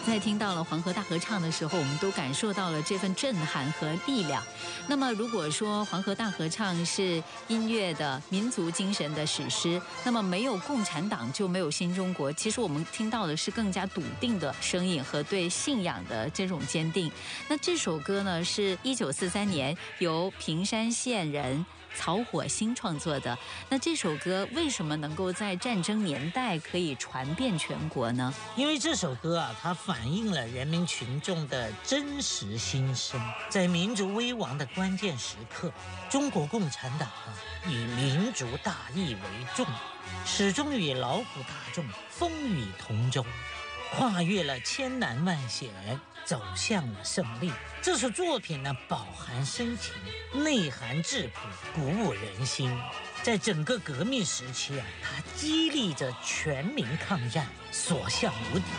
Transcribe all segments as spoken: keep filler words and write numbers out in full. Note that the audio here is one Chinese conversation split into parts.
在听到了黄河大合唱的时候，我们都感受到了这份震撼和力量。那么如果说黄河大合唱是音乐的民族精神的史诗，那么没有共产党就没有新中国。其实我们听到的是更加笃定的声音和对信仰的这种坚定。那这首歌呢，是一九四三年由屏山县人曹火星创作的。那这首歌为什么能够在战争年代可以传遍全国呢？ 因为这首歌啊，它反映了人民群众的真实心声。在民族危亡的关键时刻，中国共产党啊，以民族大义为重，始终与劳苦大众风雨同舟，跨越了千难万险，走向了胜利。这首作品呢，饱含深情，内涵质朴，鼓舞人心。在整个革命时期啊，它激励着全民抗战，所向无敌。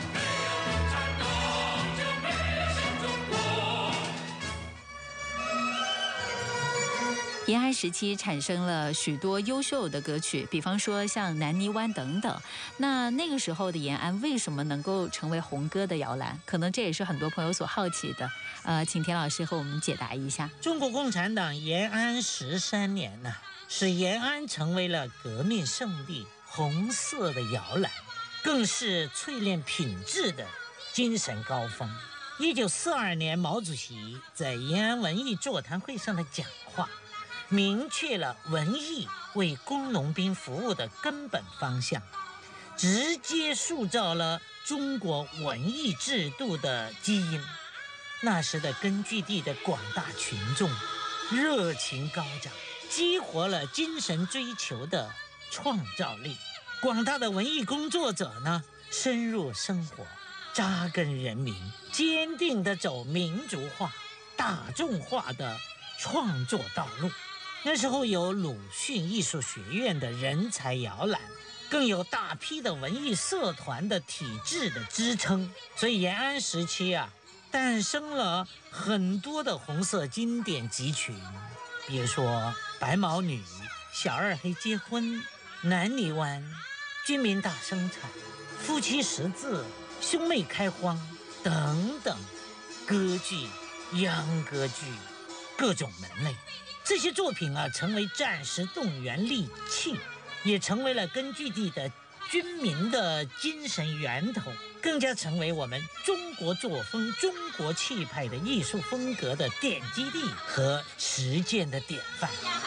延安时期产生了许多优秀的歌曲，比方说像《南泥湾》等等。那那个时候的延安为什么能够成为红歌的摇篮？可能这也是很多朋友所好奇的。呃，请田老师和我们解答一下。 中国共产党延安十三年呢、啊，使延安成为了革命胜利红色的摇篮，更是淬炼品质的精神高峰。一九四二年，毛主席在延安文艺座谈会上的讲话，明确了文艺为工农兵服务的根本方向，直接塑造了中国文艺制度的基因。那时的根据地的广大群众热情高涨，激活了精神追求的创造力。广大的文艺工作者呢，深入生活，扎根人民，坚定地走民族化、大众化的创作道路。那时候有鲁迅艺术学院的人才摇篮，更有大批的文艺社团的体制的支撑，所以延安时期啊，诞生了很多的红色经典集群，比如说《白毛女》、《小二黑结婚》、《南泥湾》、《军民大生产》、《夫妻十字》、《兄妹开荒》等等歌剧、秧歌剧各种门类。这些作品啊，成为战时动员利器，也成为了根据地的军民的精神源头，更加成为我们中国作风、中国气派的艺术风格的奠基地和实践的典范。